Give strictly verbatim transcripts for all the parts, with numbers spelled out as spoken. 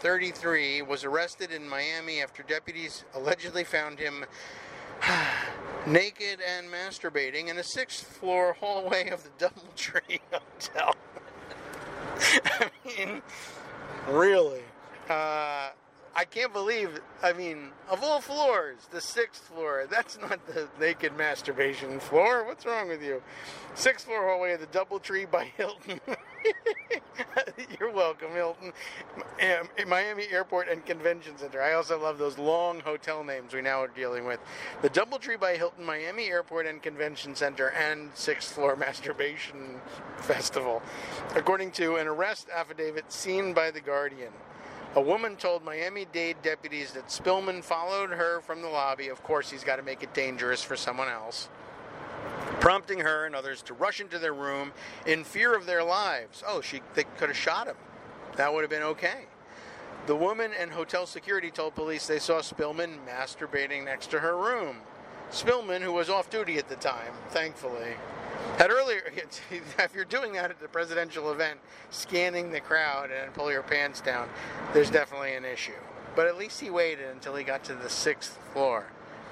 thirty-three, was arrested in Miami after deputies allegedly found him naked and masturbating in a sixth-floor hallway of the DoubleTree Hotel. I mean, really. Uh, I can't believe, I mean, of all floors, the sixth floor, that's not the naked masturbation floor. What's wrong with you? Sixth floor hallway of the DoubleTree by Hilton. You're welcome, Hilton. Miami Airport and Convention Center. I also love those long hotel names we now are dealing with. The DoubleTree by Hilton, Miami Airport and Convention Center, and sixth floor masturbation festival. According to an arrest affidavit seen by The Guardian, a woman told Miami-Dade deputies that Spillman followed her from the lobby. Of course, he's got to make it dangerous for someone else, prompting her and others to rush into their room in fear of their lives. Oh, she they could have shot him. That would have been okay. The woman and hotel security told police they saw Spillman masturbating next to her room. Spillman, who was off duty at the time, thankfully, had earlier, if you're doing that at the presidential event, scanning the crowd and pull your pants down, there's definitely an issue. But at least he waited until he got to the sixth floor.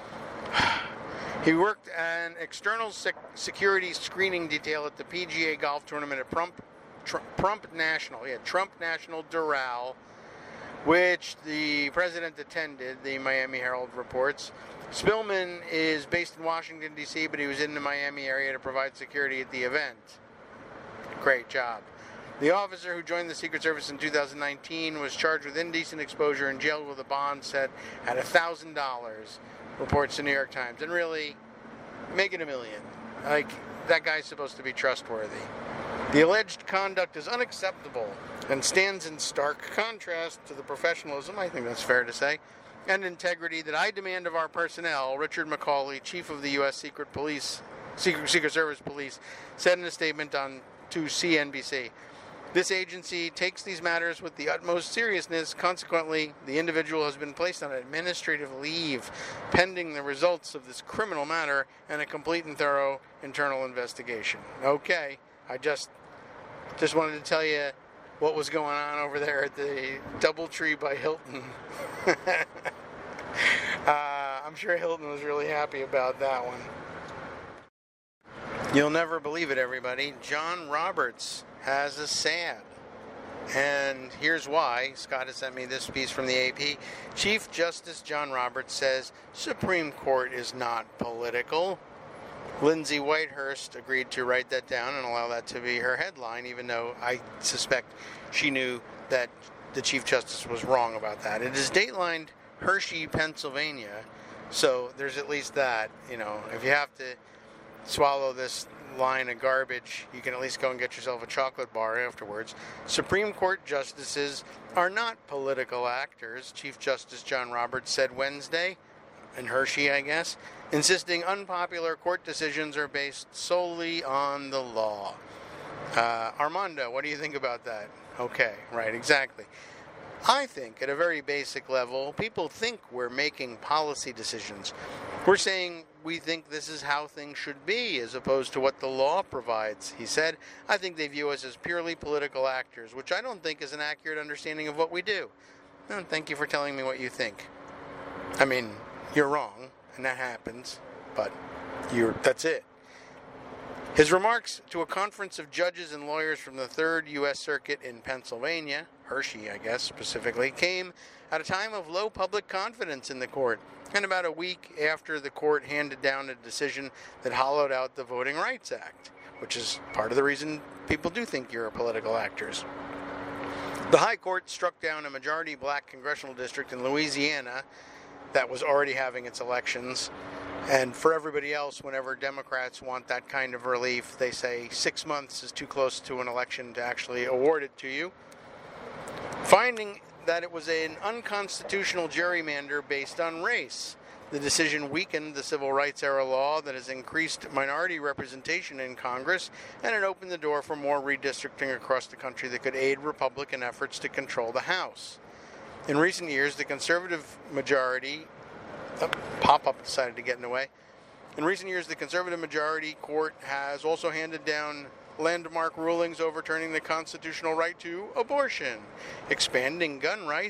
He worked an external sec- security screening detail at the P G A golf tournament at Trump, Tr- Trump National, yeah, Trump National Doral, which the president attended, the Miami Herald reports. Spillman is based in Washington, D C, but he was in the Miami area to provide security at the event. Great job. The officer who joined the Secret Service in two thousand nineteen was charged with indecent exposure and jailed with a bond set at one thousand dollars, reports the New York Times. And really, make it a million. Like, that guy's supposed to be trustworthy. The alleged conduct is unacceptable and stands in stark contrast to the professionalism, I think that's fair to say, and integrity that I demand of our personnel. Richard McCauley, chief of the U S Secret Police, Secret, Secret Service Police, said in a statement on to C N B C, "This agency takes these matters with the utmost seriousness. Consequently, the individual has been placed on administrative leave pending the results of this criminal matter and a complete and thorough internal investigation." Okay, I just just wanted to tell you what was going on over there at the DoubleTree by Hilton. uh, I'm sure Hilton was really happy about that one. You'll never believe it, everybody. John Roberts has a sad. And here's why. Scott has sent me this piece from the A P. Chief Justice John Roberts says Supreme Court is not political. Lindsay Whitehurst agreed to write that down and allow that to be her headline, even though I suspect she knew that the Chief Justice was wrong about that. It is datelined Hershey, Pennsylvania, so there's at least that. You know, if you have to swallow this line of garbage, you can at least go and get yourself a chocolate bar afterwards. Supreme Court justices are not political actors, Chief Justice John Roberts said Wednesday, in Hershey, I guess, insisting unpopular court decisions are based solely on the law. Uh, Armando, what do you think about that? Okay, right, exactly. I think, at a very basic level, people think we're making policy decisions. We're saying we think this is how things should be, as opposed to what the law provides, he said. I think they view us as purely political actors, which I don't think is an accurate understanding of what we do. Well, thank you for telling me what you think. I mean, you're wrong, and that happens, but you're, that's it. His remarks to a conference of judges and lawyers from the Third U S Circuit in Pennsylvania, Hershey, I guess, specifically, came at a time of low public confidence in the court, and about a week after the court handed down a decision that hollowed out the Voting Rights Act, which is part of the reason people do think you're political actors. The High Court struck down a majority black congressional district in Louisiana that was already having its elections. And for everybody else, whenever Democrats want that kind of relief, they say six months is too close to an election to actually award it to you. Finding that it was an unconstitutional gerrymander based on race. The decision weakened the civil rights era law that has increased minority representation in Congress, and it opened the door for more redistricting across the country that could aid Republican efforts to control the House. In recent years, the conservative majority, oh, pop-up decided to get in the way. In recent years, the conservative majority court has also handed down landmark rulings overturning the constitutional right to abortion, expanding gun rights,